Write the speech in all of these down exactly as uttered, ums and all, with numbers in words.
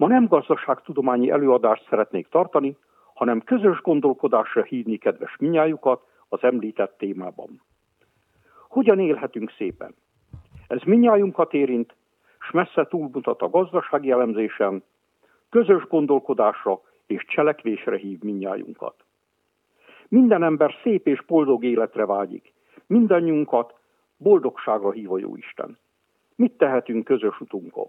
Ma nem gazdaságtudományi előadást szeretnék tartani, hanem közös gondolkodásra hívni kedves minnyájukat az említett témában. Hogyan élhetünk szépen? Ez minnyájunkat érint, s messze túlmutat a gazdasági elemzésen, közös gondolkodásra és cselekvésre hív minnyájunkat. Minden ember szép és boldog életre vágyik, mindannyiunkat boldogságra hív a Jóisten. Mit tehetünk közös utunkon?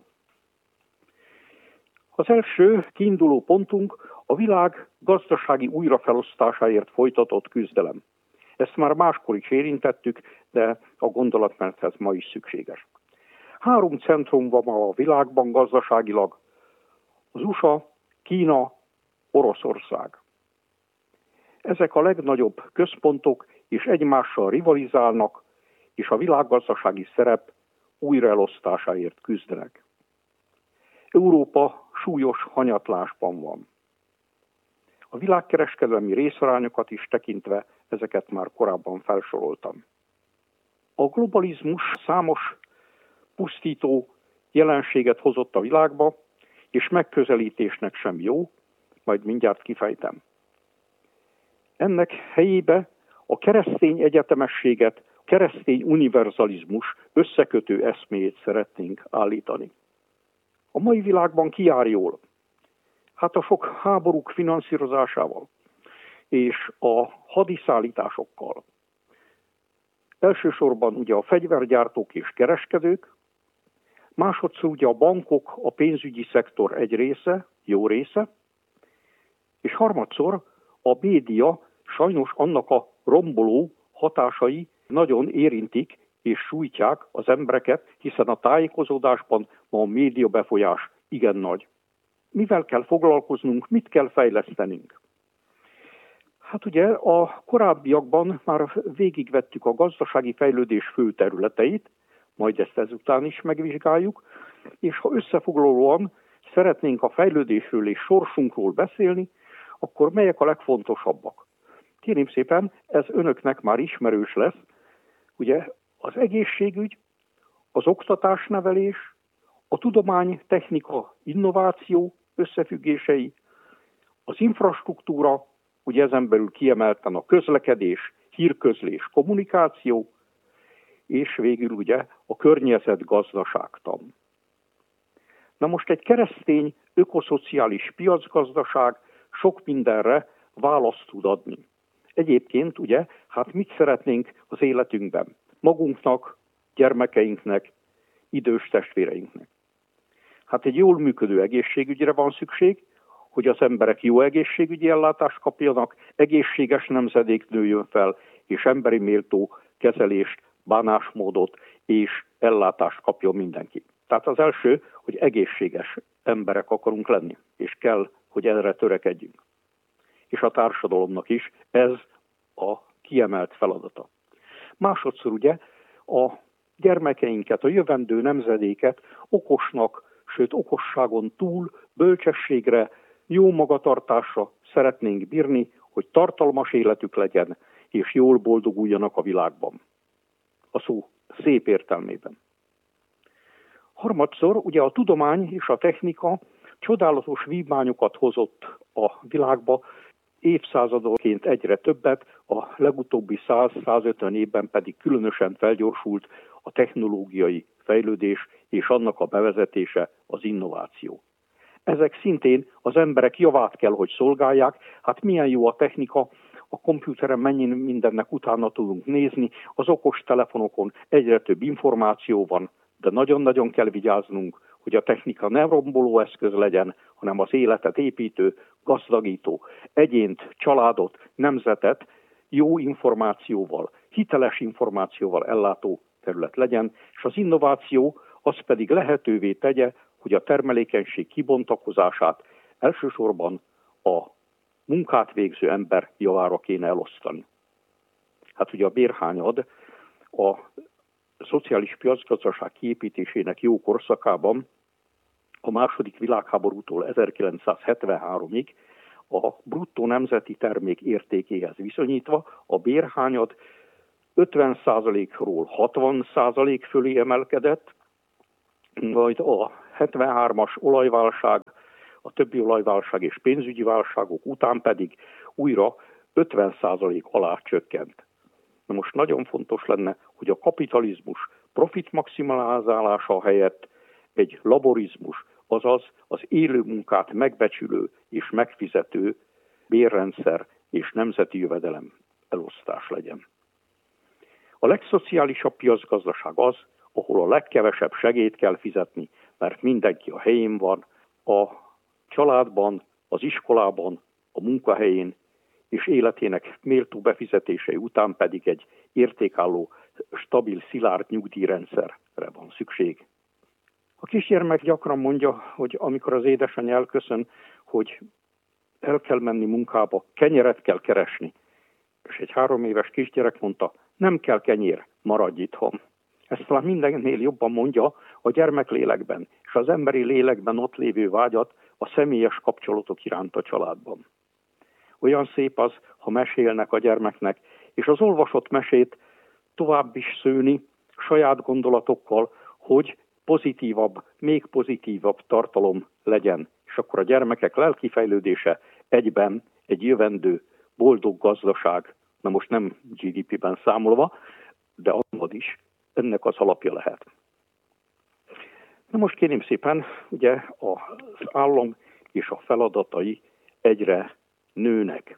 Az első kiinduló pontunk a világ gazdasági újrafelosztásáért folytatott küzdelem. Ezt már máskor is érintettük, de a gondolatmenethez ma is szükséges. Három centrum van ma a világban gazdaságilag: az u es á, Kína, Oroszország. Ezek a legnagyobb központok, és egymással rivalizálnak, és a világgazdasági szerep újraelosztásáért küzdenek. Európa súlyos hanyatlásban van. A világkereskedelmi részarányokat is tekintve ezeket már korábban felsoroltam. A globalizmus számos pusztító jelenséget hozott a világba, és megközelítésnek sem jó, majd mindjárt kifejtem. Ennek helyébe a keresztény egyetemességet, a keresztény univerzalizmus összekötő eszméjét szeretnénk állítani. A mai világban ki jár jól? Hát a sok háborúk finanszírozásával és a hadiszállításokkal. Elsősorban ugye a fegyvergyártók és kereskedők, másodszor ugye a bankok, a pénzügyi szektor egy része, jó része, és harmadszor a média, sajnos annak a romboló hatásai nagyon érintik és sújtják az embereket, hiszen a tájékozódásban ma a média befolyás igen nagy. Mivel kell foglalkoznunk, mit kell fejlesztenünk? Hát ugye a korábbiakban már végigvettük a gazdasági fejlődés fő területeit, majd ezt ezután is megvizsgáljuk, és ha összefoglalóan szeretnénk a fejlődésről és sorsunkról beszélni, akkor melyek a legfontosabbak? Kérem szépen, ez önöknek már ismerős lesz, ugye az egészségügy, az oktatásnevelés, a tudomány, technika, innováció összefüggései, az infrastruktúra, ugye ezen belül kiemelten a közlekedés, hírközlés, kommunikáció, és végül ugye a környezetgazdaságtan. Na most egy keresztény, ökoszociális piacgazdaság sok mindenre választ tud adni. Egyébként ugye, hát mit szeretnénk az életünkben? Magunknak, gyermekeinknek, idős testvéreinknek. Hát egy jól működő egészségügyre van szükség, hogy az emberek jó egészségügyi ellátást kapjanak, egészséges nemzedék nőjön fel, és emberi méltó kezelést, bánásmódot és ellátást kapjon mindenki. Tehát az első, hogy egészséges emberek akarunk lenni, és kell, hogy erre törekedjünk. És a társadalomnak is ez a kiemelt feladata. Másodszor ugye a gyermekeinket, a jövendő nemzedéket okosnak, sőt okosságon túl bölcsességre, jó magatartásra szeretnénk bírni, hogy tartalmas életük legyen, és jól boldoguljanak a világban. A szó szép értelmében. Harmadszor ugye a tudomány és a technika csodálatos vívmányokat hozott a világba, évszázadonként egyre többet, a legutóbbi száz-százötven évben pedig különösen felgyorsult a technológiai fejlődés és annak a bevezetése, az innováció. Ezek szintén az emberek javát kell, hogy szolgálják. Hát milyen jó a technika, a kompjúteren mennyi mindennek utána tudunk nézni, az okos telefonokon egyre több információ van, de nagyon-nagyon kell vigyáznunk, hogy a technika nem romboló eszköz legyen, hanem az életet építő, gazdagító, egyént, családot, nemzetet jó információval, hiteles információval ellátó terület legyen, és az innováció az pedig lehetővé tegye, hogy a termelékenység kibontakozását elsősorban a munkát végző ember javára kéne elosztani. Hát ugye a bérhányad a szociális piacgazdaság kiépítésének jó korszakában a második világháborútól ezerkilencszázhetvenháromig a bruttó nemzeti termék értékéhez viszonyítva a bérhányad ötven százalékról hatvan százalék fölé emelkedett, majd a hetvenhármas olajválság a többi olajválság és pénzügyi válságok után pedig újra ötven százalék alá csökkent. Na most nagyon fontos lenne, hogy a kapitalizmus profit maximalizálása helyett egy laborizmus, azaz az élő munkát megbecsülő és megfizető bérrendszer és nemzeti jövedelem elosztás legyen. A legszociálisabb piacgazdaság az, ahol a legkevesebb segélyt kell fizetni, mert mindenki a helyén van, a családban, az iskolában, a munkahelyén, és életének méltó befizetései után pedig egy értékálló, stabil, szilárd nyugdíjrendszerre van szükség. A kisgyermek gyakran mondja, hogy amikor az édesanyja elköszön, hogy el kell menni munkába, kenyeret kell keresni. És egy három éves kisgyerek mondta, nem kell kenyér, maradj itthon. Ezt talán mindennél jobban mondja a gyermeklélekben, és az emberi lélekben ott lévő vágyat a személyes kapcsolatok iránt a családban. Olyan szép az, ha mesélnek a gyermeknek, és az olvasott mesét tovább is szőni saját gondolatokkal, hogy pozitívabb, még pozitívabb tartalom legyen. És akkor a gyermekek lelki fejlődése egyben egy jövendő, boldog gazdaság, na most nem gé dé pében számolva, de annad is, ennek az alapja lehet. Na most kérem szépen, ugye az állam és a feladatai egyre nőnek.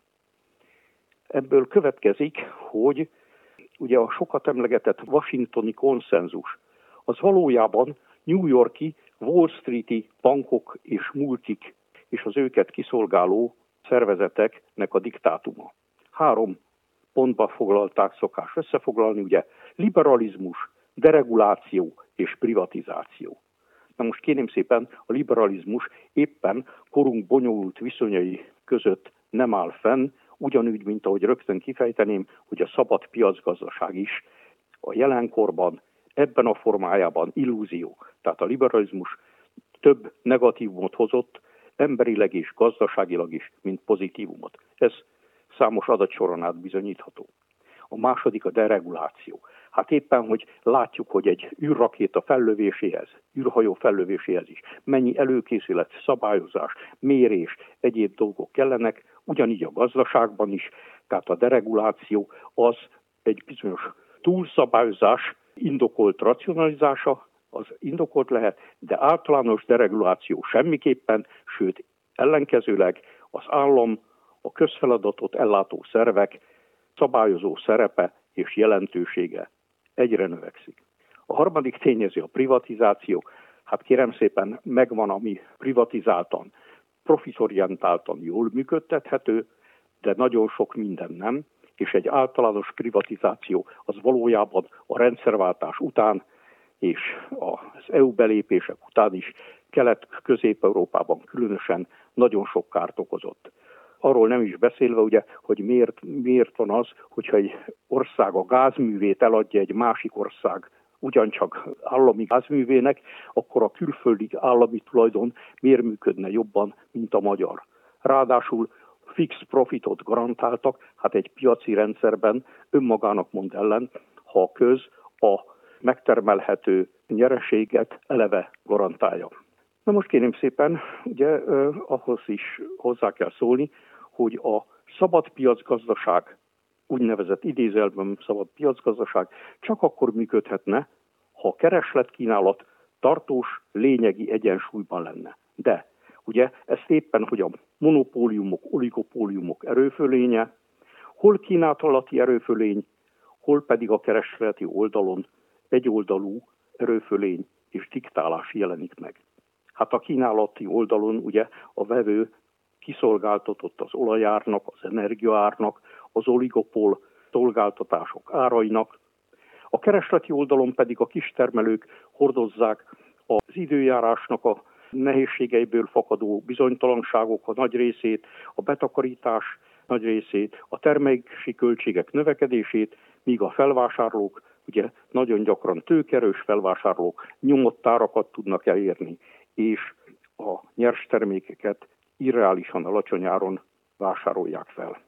Ebből következik, hogy ugye a sokat emlegetett washingtoni konszenzus, az valójában New Yorki, Wall Streeti bankok és multik és az őket kiszolgáló szervezeteknek a diktátuma. Három pontba foglalták szokás összefoglalni, ugye liberalizmus, dereguláció és privatizáció. Na most kérném szépen, a liberalizmus éppen korunk bonyolult viszonyai között nem áll fenn, ugyanúgy, mint ahogy rögtön kifejteném, hogy a szabad piacgazdaság is a jelenkorban, ebben a formájában illúzió. Tehát a liberalizmus több negatívumot hozott, emberileg és gazdaságilag is, mint pozitívumot. Ez számos adatsoron át bizonyítható. A második a dereguláció. Hát éppen, hogy látjuk, hogy egy űrrakéta fellövéséhez, űrhajó fellövéséhez is mennyi előkészület, szabályozás, mérés, egyéb dolgok kellenek, ugyanígy a gazdaságban is, tehát a dereguláció az egy bizonyos túlszabályozás indokolt racionalizása, az indokolt lehet, de általános dereguláció semmiképpen, sőt ellenkezőleg az állam, a közfeladatot ellátó szervek szabályozó szerepe és jelentősége egyre növekszik. A harmadik tényező a privatizáció. Hát kérem szépen, megvan, ami privatizáltan, profitorientáltan jól működtethető, de nagyon sok minden nem, és egy általános privatizáció az valójában a rendszerváltás után és az é u belépések után is Kelet-Közép-Európában különösen nagyon sok kárt okozott. Arról nem is beszélve, ugye, hogy miért, miért van az, hogyha egy ország a gázművét eladja egy másik ország ugyancsak állami gázművének, akkor a külföldi állami tulajdon miért működne jobban, mint a magyar. Ráadásul fix profitot garantáltak, hát egy piaci rendszerben önmagának mond ellen, ha a köz a megtermelhető nyereséget eleve garantálja. Na most kérem szépen, ugye eh, ahhoz is hozzá kell szólni, hogy a szabad piacgazdaság, úgynevezett idézelben szabad piacgazdaság csak akkor működhetne, ha a kereslet-kínálat tartós, lényegi egyensúlyban lenne. De ugye ezt éppen, hogy a monopóliumok, oligopóliumok erőfölénye, hol kínálati erőfölény, hol pedig a keresleti oldalon egyoldalú erőfölény és diktálás jelenik meg. Hát a kínálati oldalon ugye a vevő kiszolgáltatott az olajárnak, az energiaárnak, az oligopól szolgáltatások árainak. A keresleti oldalon pedig a kistermelők hordozzák az időjárásnak a nehézségeiből fakadó bizonytalanságok a nagy részét, a betakarítás nagy részét, a termelési költségek növekedését, míg a felvásárlók, ugye nagyon gyakran tőkerős felvásárlók nyomott árakat tudnak elérni, és a nyers termékeket irreálisan alacsony áron vásárolják fel.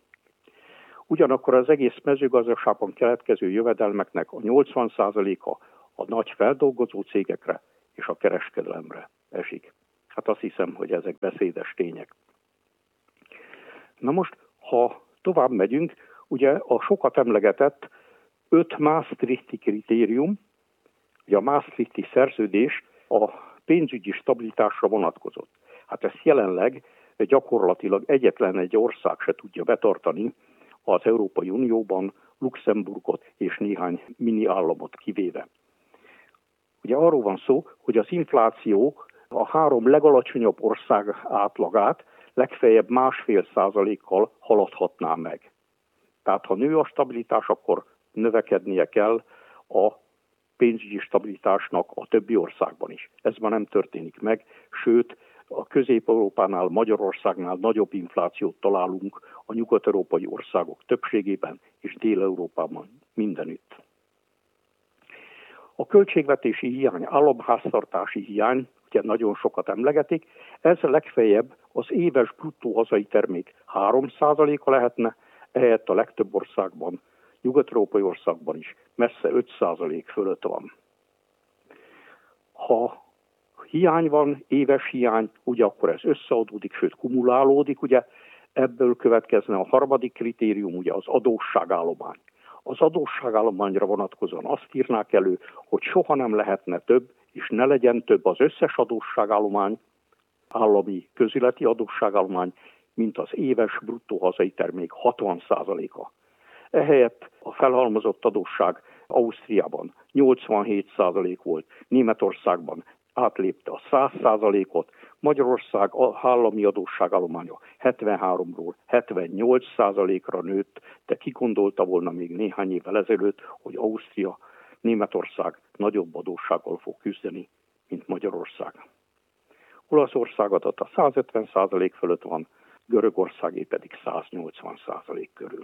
Ugyanakkor az egész mezőgazdaságban keletkező jövedelmeknek a nyolcvan százaléka a nagy feldolgozó cégekre és a kereskedelemre esik. Hát azt hiszem, hogy ezek beszédes tények. Na most, ha tovább megyünk, ugye a sokat emlegetett öt Maastrichti kritérium, ugye a Maastrichti szerződés a pénzügyi stabilitásra vonatkozott. Hát ezt jelenleg gyakorlatilag egyetlen egy ország se tudja betartani az Európai Unióban, Luxemburgot és néhány mini államot kivéve. Ugye arról van szó, hogy az infláció a három legalacsonyabb ország átlagát legfeljebb másfél százalékkal haladhatná meg. Tehát ha nő a stabilitás, akkor növekednie kell a pénzügyi stabilitásnak a többi országban is. Ez már nem történik meg, sőt, a Közép-Európánál, Magyarországnál nagyobb inflációt találunk a nyugat-európai országok többségében és Dél-Európában mindenütt. A költségvetési hiány, államháztartási hiány, ugye nagyon sokat emlegetik, ez legfeljebb az éves bruttó hazai termék három százaléka lehetne, ehelyett a legtöbb országban, nyugat-európai országban is messze öt százalék fölött van. Ha hiány van, éves hiány, ugye akkor ez összeadódik, sőt kumulálódik, ugye ebből következne a harmadik kritérium, ugye az adósságállomány. Az adósságállományra vonatkozóan azt írnák elő, hogy soha nem lehetne több, és ne legyen több az összes adósságállomány, állami közületi adósságállomány, mint az éves bruttó hazai termék hatvan százaléka. Ehelyett a felhalmozott adósság Ausztriában nyolcvanhét százalék volt, Németországban átlépte a száz százalékot, Magyarország állami adósságállománya hetvenháromról hetvennyolc százalékra nőtt, de ki gondolta volna még néhány évvel ezelőtt, hogy Ausztria, Németország nagyobb adóssággal fog küzdeni, mint Magyarország. Olaszország adata százötven százalék fölött van, Görögországé pedig száznyolcvan százalék körül.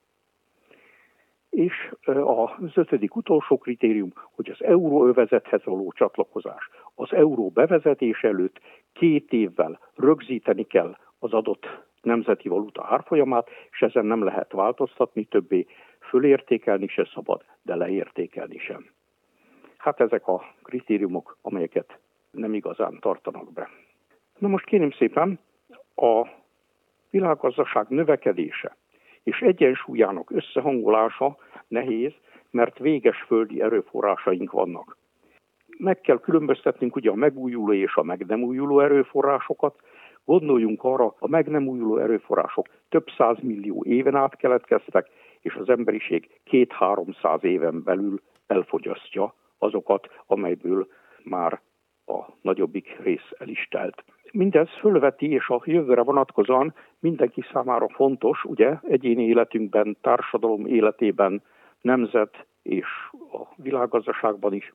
És az ötödik utolsó kritérium, hogy az euróövezethez való csatlakozás. Az euró bevezetés előtt két évvel rögzíteni kell az adott nemzeti valuta árfolyamát, és ezen nem lehet változtatni többé, fölértékelni se szabad, de leértékelni sem. Hát ezek a kritériumok, amelyeket nem igazán tartanak be. Na most kérem szépen, a világgazdaság növekedése és egyensúlyának összehangolása nehéz, mert véges földi erőforrásaink vannak. Meg kell különböztetnünk ugye a megújuló és a meg nem újuló erőforrásokat. Gondoljunk arra, a meg nem újuló erőforrások több százmillió éven át keletkeztek, és az emberiség két-háromszáz éven belül elfogyasztja azokat, amelyből már a nagyobbik rész el is telt. Mindez fölveti, és a jövőre vonatkozóan mindenki számára fontos, ugye, egyéni életünkben, társadalom életében, nemzet és a világgazdaságban is,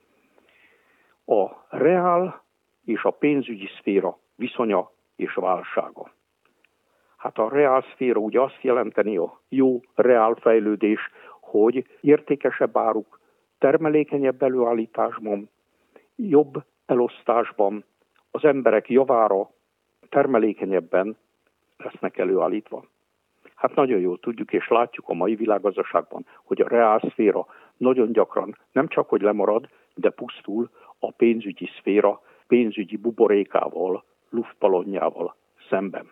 a reál és a pénzügyi szféra viszonya és válsága. Hát a reál szféra ugye azt jelenteni a jó reál fejlődés, hogy értékesebb áruk, termelékenyebb előállításban, jobb elosztásban, az emberek javára termelékenyebben lesznek előállítva. Hát nagyon jól tudjuk és látjuk a mai világgazdaságban, hogy a reálszféra nagyon gyakran nem csak hogy lemarad, de pusztul a pénzügyi szféra pénzügyi buborékával, luftballonjával szemben.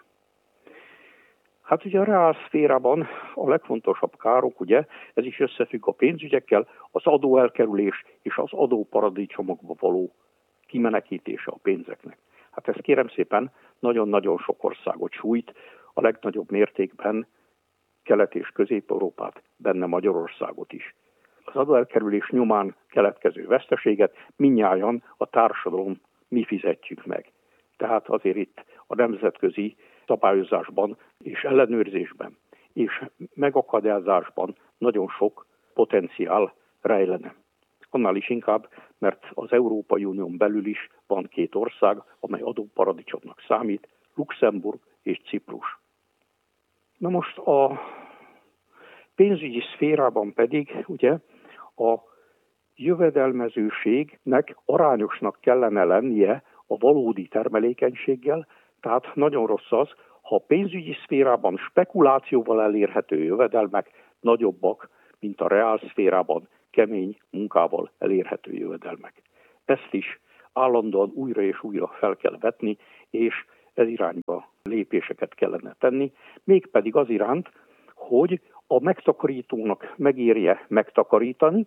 Hát ugye a reálszférában a legfontosabb károk, ugye, ez is összefügg a pénzügyekkel, az adóelkerülés és az adóparadicsomokba való kimenekítése a pénzeknek. Hát ez kérem szépen nagyon-nagyon sok országot sújt, a legnagyobb mértékben Kelet- és Közép-Európát, benne Magyarországot is. Az adóelkerülés nyomán keletkező veszteséget mindnyájan a társadalom mi fizetjük meg. Tehát azért itt a nemzetközi szabályozásban és ellenőrzésben és megakadályozásban nagyon sok potenciál rejlene. Annál is inkább, mert az Európai Unión belül is van két ország, amely adóparadicsomnak számít, Luxemburg és Ciprus. Na most a pénzügyi szférában pedig ugye a jövedelmezőségnek arányosnak kellene lennie a valódi termelékenységgel, tehát nagyon rossz az, ha a pénzügyi szférában spekulációval elérhető jövedelmek nagyobbak, mint a reál szférában kemény munkával elérhető jövedelmek. Ezt is állandóan újra és újra fel kell vetni, és ez irányba lépéseket kellene tenni, mégpedig az iránt, hogy a megtakarítónak megérje megtakarítani,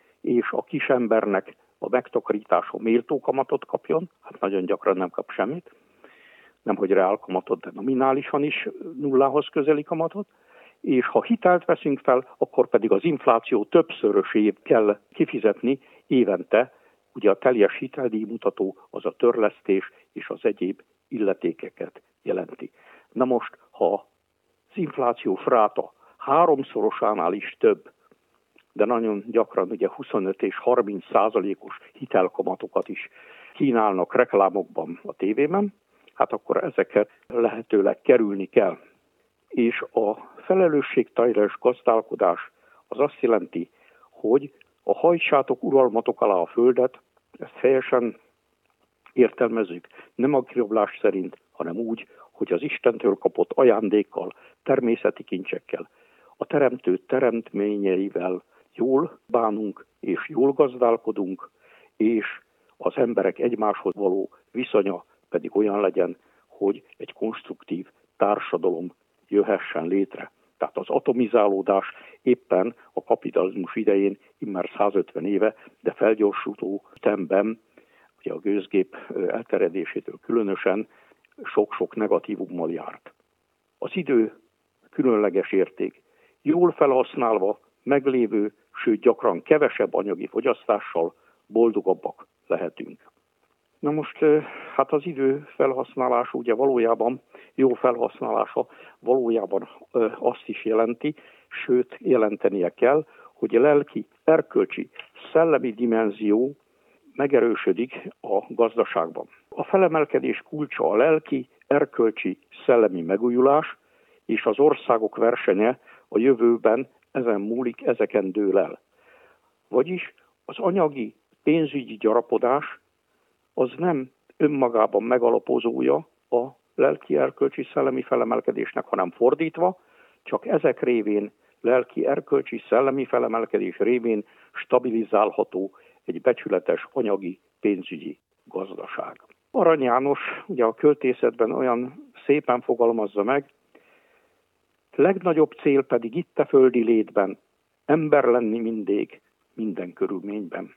és a kisembernek a megtakarítása méltó kamatot kapjon, hát nagyon gyakran nem kap semmit, nemhogy reál kamatot, de nominálisan is nullához közeli kamatot, és ha hitelt veszünk fel, akkor pedig az infláció többszörösét kell kifizetni évente, ugye a teljes hiteldíjmutató az a törlesztés és az egyéb illetékeket jelenti. Na most, ha az inflációs ráta háromszorosánál is több, de nagyon gyakran ugye huszonöt és harminc százalékos hitelkamatokat is kínálnak reklámokban a tévében, hát akkor ezeket lehetőleg kerülni kell. És a felelősségteljes gazdálkodás az azt jelenti, hogy a hajtsátok uralmatok alá a földet, ezt helyesen értelmezzük, nem a kirablás szerint, hanem úgy, hogy az Istentől kapott ajándékkal, természeti kincsekkel, a teremtő teremtményeivel jól bánunk és jól gazdálkodunk, és az emberek egymáshoz való viszonya pedig olyan legyen, hogy egy konstruktív társadalom jöhessen létre. Tehát az atomizálódás éppen a kapitalizmus idején immár százötven éve, de felgyorsuló ütemben, ugye a gőzgép elterjedésétől különösen sok-sok negatívummal járt. Az idő különleges érték. Jól felhasználva, meglévő, sőt gyakran kevesebb anyagi fogyasztással boldogabbak lehetünk. Na most hát az idő felhasználása ugye valójában, jó felhasználása valójában azt is jelenti, sőt jelentenie kell, hogy a lelki, erkölcsi, szellemi dimenzió megerősödik a gazdaságban. A felemelkedés kulcsa a lelki, erkölcsi, szellemi megújulás, és az országok versenye a jövőben ezen múlik, ezeken dől el. Vagyis az anyagi, pénzügyi gyarapodás az nem önmagában megalapozója a lelki, erkölcsi, szellemi felemelkedésnek, hanem fordítva, csak ezek révén, lelki, erkölcsi, szellemi felemelkedés révén stabilizálható egy becsületes anyagi, pénzügyi gazdaság. Arany János ugye a költészetben olyan szépen fogalmazza meg, legnagyobb cél pedig itt a földi létben, ember lenni mindig, minden körülményben.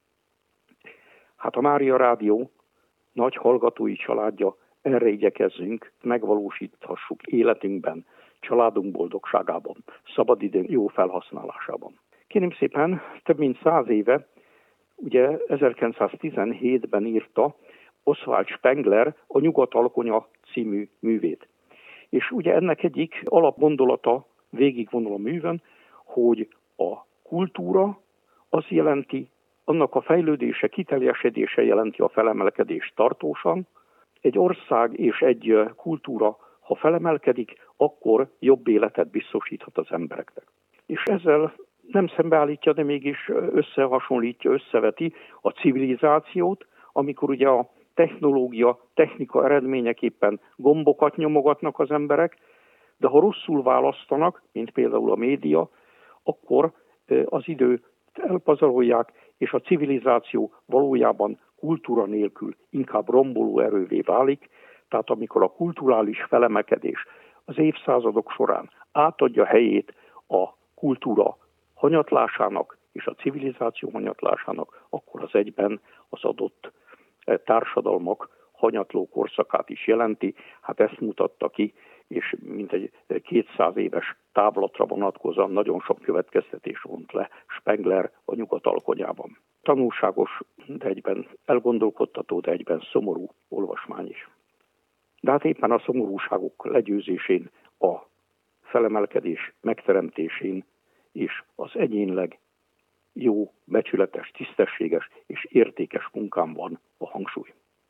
Hát a Mária Rádió nagy hallgatói családja, erre igyekezzünk, megvalósíthassuk életünkben, családunk boldogságában, szabadidő jó felhasználásában. Kérem szépen, több mint száz éve, ugye ezerkilencszáztizenhétben írta Oswald Spengler a Nyugat alkonya című művét. És ugye ennek egyik alapgondolata végigvonul a művön, hogy a kultúra az jelenti, annak a fejlődése, kiteljesedése jelenti a felemelkedést tartósan. Egy ország és egy kultúra, ha felemelkedik, akkor jobb életet biztosíthat az embereknek. És ezzel nem szembeállítja, de mégis összehasonlítja, összeveti a civilizációt, amikor ugye a technológia, technika eredményeképpen gombokat nyomogatnak az emberek, de ha rosszul választanak, mint például a média, akkor az időt elpazarolják, és a civilizáció valójában kultúra nélkül inkább romboló erővé válik, tehát amikor a kulturális felemelkedés az évszázadok során átadja helyét a kultúra hanyatlásának és a civilizáció hanyatlásának, akkor az egyben az adott társadalmak hanyatló korszakát is jelenti. Hát ezt mutatta ki, és mintegy kétszáz éves távlatra vonatkozóan nagyon sok következtetés vont le Spengler a Nyugat alkonyában. Tanulságos, de egyben elgondolkodtató, de egyben szomorú olvasmány is. De hát éppen a szomorúságok legyőzésén, a felemelkedés megteremtésén és az egyénileg jó, becsületes, tisztességes és értékes munkán van a hangsúly.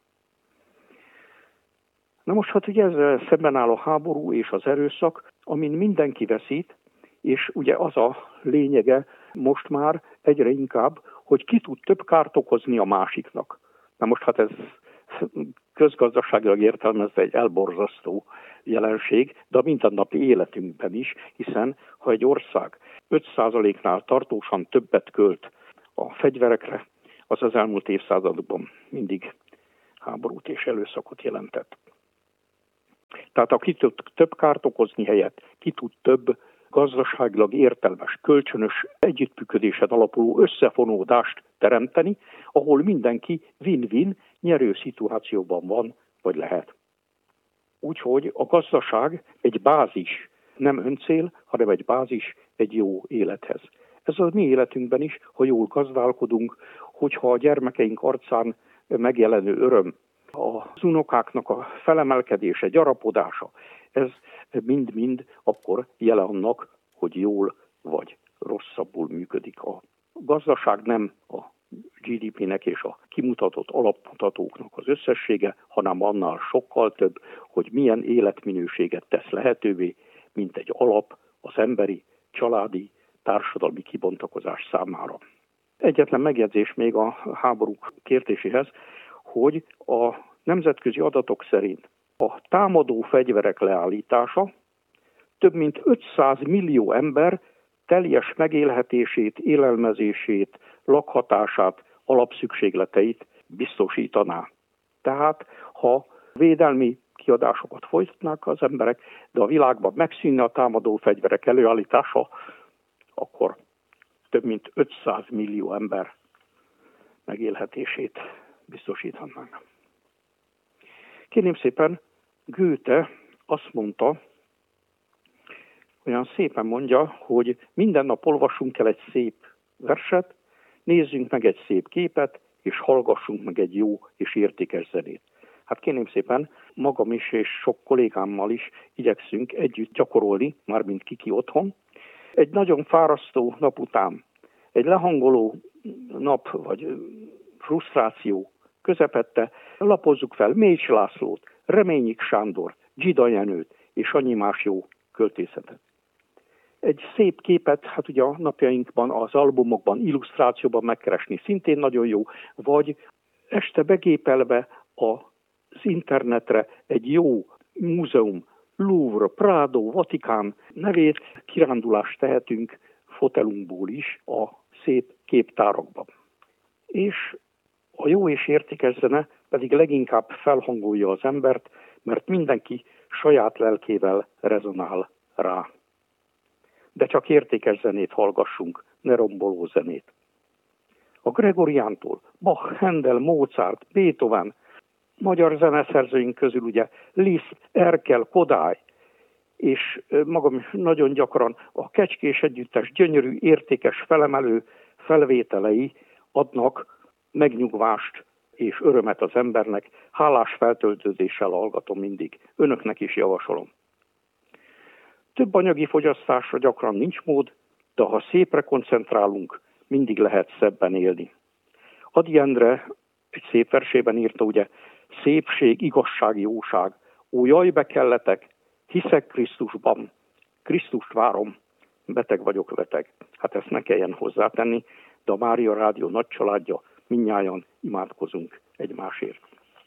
Na most hát ugye ezzel szemben áll a háború és az erőszak, amin mindenki veszít, és ugye az a lényege most már egyre inkább, hogy ki tud több kárt okozni a másiknak. Na most hát ez közgazdaságilag értelmezve egy elborzasztó jelenség, de a mindennapi életünkben is, hiszen ha egy ország öt százaléknál tartósan többet költ a fegyverekre, az az elmúlt évszázadokban mindig háborút és erőszakot jelentett. Tehát aki tud több kárt okozni helyett, ki tud több gazdaságilag értelmes, kölcsönös együttműködésen alapuló összefonódást teremteni, ahol mindenki win-win, nyerő szituációban van, vagy lehet. Úgyhogy a gazdaság egy bázis, nem öncél, hanem egy bázis egy jó élethez. Ez a mi életünkben is, ha jól gazdálkodunk, hogyha a gyermekeink arcán megjelenő öröm, az unokáknak a felemelkedése, gyarapodása, ez mind-mind akkor jele annak, hogy jól vagy rosszabbul működik. A gazdaság nem a gé dé pének és a kimutatott alapmutatóknak az összessége, hanem annál sokkal több, hogy milyen életminőséget tesz lehetővé, mint egy alap az emberi, családi, társadalmi kibontakozás számára. Egyetlen megjegyzés még a háborúk kérdéséhez, hogy a nemzetközi adatok szerint a támadó fegyverek leállítása több mint ötszáz millió ember teljes megélhetését, élelmezését, lakhatását, alapszükségleteit biztosítaná. Tehát, ha védelmi kiadásokat folytatnák az emberek, de a világban megszűnne a támadó fegyverek előállítása, akkor több mint ötszáz millió ember megélhetését biztosíthatnánk. Kérném szépen, Goethe azt mondta, olyan szépen mondja, hogy minden nap olvassunk el egy szép verset, nézzünk meg egy szép képet, és hallgassunk meg egy jó és értékes zenét. Hát kérném szépen, magam is és sok kollégámmal is igyekszünk együtt gyakorolni, mármint kiki otthon. Egy nagyon fárasztó nap után, egy lehangoló nap vagy frusztráció közepette lapozzuk fel Mécs Lászlót, Reményik Sándort, Dzsida Jenőt és annyi más jó költészetet. Egy szép képet, hát ugye a napjainkban, az albumokban, illusztrációban megkeresni szintén nagyon jó, vagy este begépelve az internetre egy jó múzeum, Louvre, Prado, Vatikán nevét, kirándulást tehetünk fotelunkból is a szép képtárakban. És a jó és értékes zene pedig leginkább felhangolja az embert, mert mindenki saját lelkével rezonál rá. De csak értékes zenét hallgassunk, ne romboló zenét. A Gregoriántól, Bach, Handel, Mozart, Beethoven, magyar zeneszerzőink közül ugye Liszt, Erkel, Kodály, és magam nagyon gyakran a Kecskés Együttes gyönyörű, értékes, felemelő felvételei adnak megnyugvást és örömet az embernek. Hálás feltöltődéssel hallgatom mindig. Önöknek is javasolom. Több anyagi fogyasztásra gyakran nincs mód, de ha szépre koncentrálunk, mindig lehet szebben élni. Ady Endre egy szép versében írta, ugye, szépség, igazság, jóság. Ó, jaj, bekelletek, hiszek Krisztusban, Krisztust várom, beteg vagyok beteg. Hát ezt ne kelljen hozzátenni, de a Mária Rádió nagy családja, mindnyájan imádkozunk egymásért.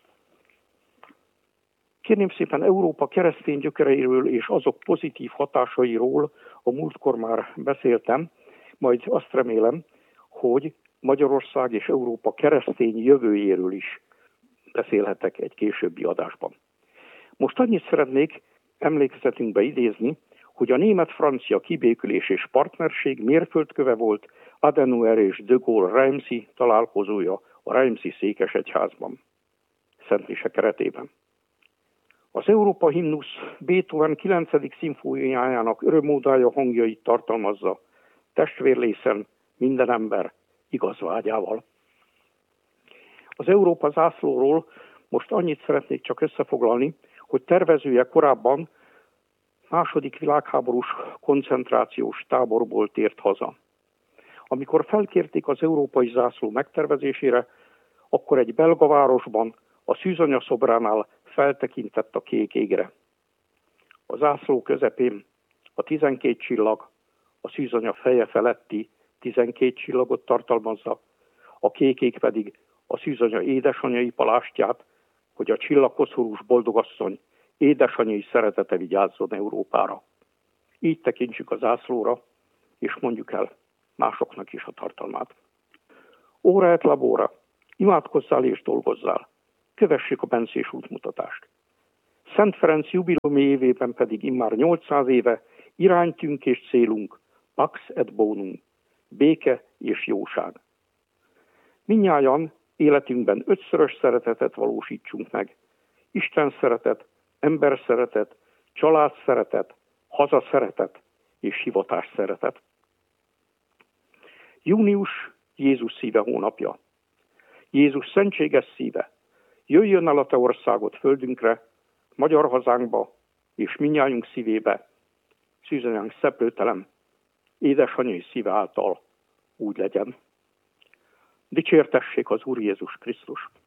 Kérném szépen, Európa keresztény gyökereiről és azok pozitív hatásairól a múltkor már beszéltem, majd azt remélem, hogy Magyarország és Európa keresztény jövőjéről is beszélhetek egy későbbi adásban. Most annyit szeretnék emlékezetünkbe idézni, hogy a német-francia kibékülés és partnerség mérföldköve volt Adenauer és de Gaulle-Reimsi találkozója a Reimsi székesegyházban, Szentmise keretében. Az Európa himnusz Beethoven kilencedik szimfóniájának örömódája hangjait tartalmazza, testvérlészen minden ember igaz vágyával. Az Európa zászlóról most annyit szeretnék csak összefoglalni, hogy tervezője korábban második világháborús koncentrációs táborból tért haza. Amikor felkérték az európai zászló megtervezésére, akkor egy belga városban, a szűzanya szobránál feltekintett a kék égre. A zászló közepén a tizenkét csillag, a szűzanya feje feletti tizenkét csillagot tartalmazza, a kék ég pedig a szűzanya édesanyai palástját, hogy a csillagkoszorús boldogasszony édesanyai szeretete vigyázzon Európára. Így tekintsük a zászlóra, és mondjuk el másoknak is a tartalmát. Óra et labora, imádkozzál és dolgozzál. Kövessük a bencés útmutatást. Szent Ferenc jubileumi évében pedig immár nyolcszáz éve iránytünk és célunk, pax et bonum, béke és jóság. Mindnyájan életünkben ötszörös szeretetet valósítsunk meg. Isten szeretet, ember szeretet, család szeretet, haza szeretet és hivatás szeretet. Június Jézus szíve hónapja. Jézus szentséges szíve, jöjjön el a te országod földünkre, magyar hazánkba és mindnyájunk szívébe, szűzanyánk szeplőtelem, édesanyai szíve által úgy legyen. Dicsértessék az Úr Jézus Krisztus!